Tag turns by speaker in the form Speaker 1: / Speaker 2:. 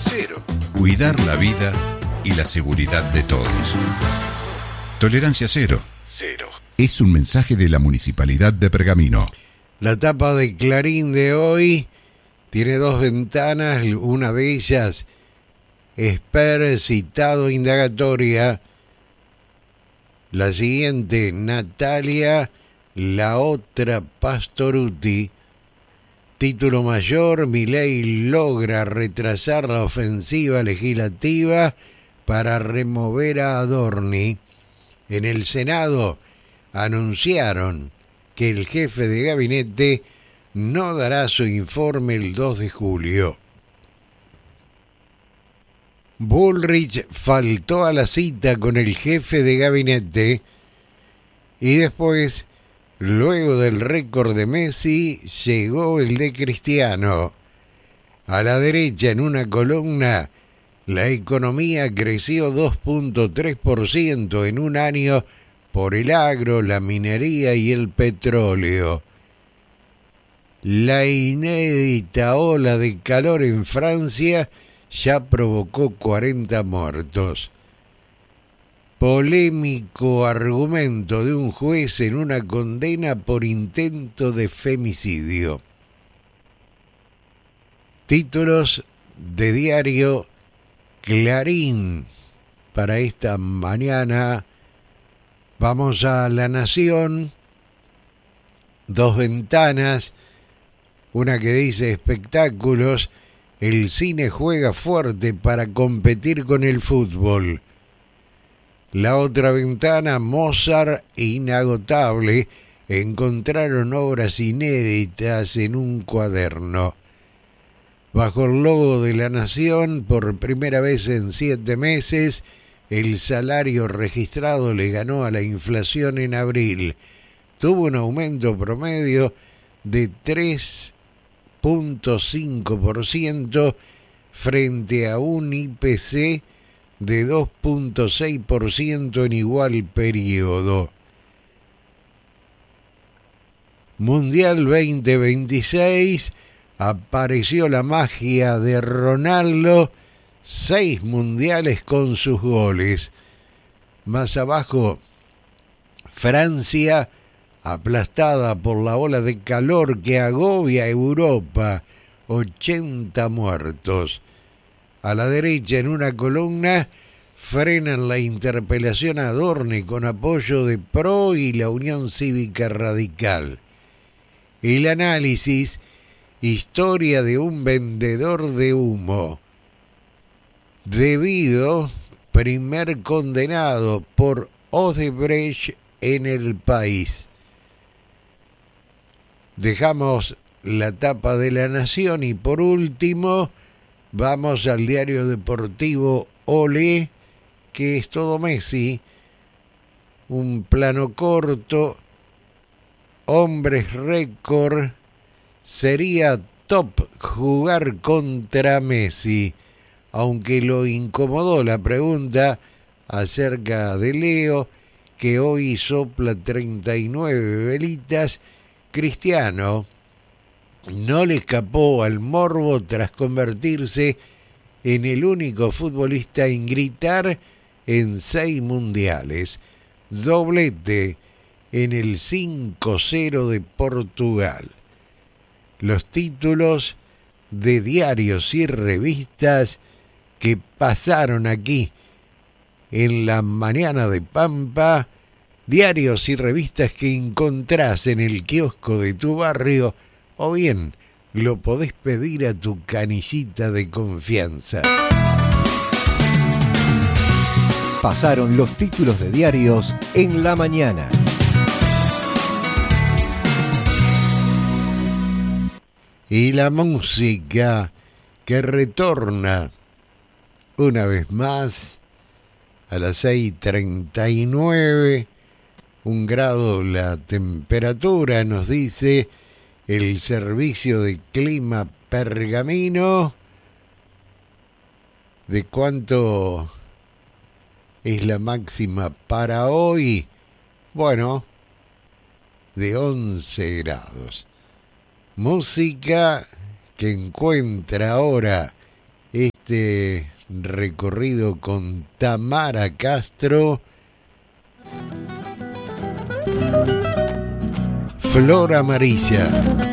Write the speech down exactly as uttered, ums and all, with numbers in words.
Speaker 1: Cero. Cuidar la vida y la seguridad de todos. Tolerancia cero. Cero. Es un mensaje de la Municipalidad de Pergamino.
Speaker 2: La tapa de Clarín de hoy tiene dos ventanas, una de ellas Esper citado indagatoria, la siguiente Natalia, la otra Pastoruti. Título mayor: Milei logra retrasar la ofensiva legislativa para remover a Adorni. En el Senado anunciaron que el jefe de gabinete no dará su informe el dos de julio. Bullrich faltó a la cita con el jefe de gabinete y después, luego del récord de Messi, llegó el de Cristiano. A la derecha, en una columna, la economía creció dos punto tres por ciento en un año por el agro, la minería y el petróleo. La inédita ola de calor en Francia ya provocó cuarenta muertos. Polémico argumento de un juez en una condena por intento de femicidio. Títulos de diario Clarín para esta mañana. Vamos a La Nación. Dos ventanas. Una que dice espectáculos. El cine juega fuerte para competir con el fútbol. La otra ventana, Mozart inagotable. Encontraron obras inéditas en un cuaderno. Bajo el logo de La Nación, por primera vez en siete meses, el salario registrado le ganó a la inflación en abril. Tuvo un aumento promedio de tres punto cinco por ciento frente a un I P C de dos punto seis por ciento en igual periodo. Mundial veinte veintiséis, apareció la magia de Ronaldo, seis mundiales con sus goles. Más abajo, Francia, aplastada por la ola de calor que agobia a Europa, ochenta muertos. A la derecha, en una columna, frenan la interpelación a Adorni con apoyo de Pro y la Unión Cívica Radical. El análisis: historia de un vendedor de humo. Debido, primer condenado por Odebrecht en el país. Dejamos la tapa de La Nación y por último vamos al diario deportivo Olé, que es todo Messi. Un plano corto, hombres récord, sería top jugar contra Messi, aunque lo incomodó la pregunta acerca de Leo, que hoy sopla treinta y nueve velitas. Cristiano no le escapó al morbo tras convertirse en el único futbolista en gritar en seis mundiales. Doblete en el cinco cero de Portugal. Los títulos de diarios y revistas que pasaron aquí en la mañana de Pampa. Diarios y revistas que encontrás en el kiosco de tu barrio o bien lo podés pedir a tu canillita de confianza.
Speaker 3: Pasaron los títulos de diarios en la mañana.
Speaker 2: Y la música que retorna una vez más a las seis treinta y nueve. Un grado la temperatura, nos dice el servicio de clima Pergamino. ¿De cuánto es la máxima para hoy? Bueno, de once grados. Música que encuentra ahora este este recorrido con Tamara Castro, Flor Amarilla.